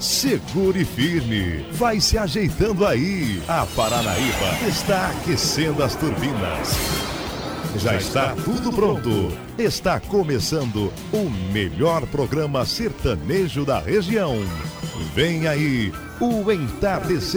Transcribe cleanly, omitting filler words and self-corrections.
Segure firme, vai se ajeitando aí. A Paranaíba está aquecendo as turbinas. Já está tudo pronto. Está começando o melhor programa sertanejo da região. Vem aí o Entardecer.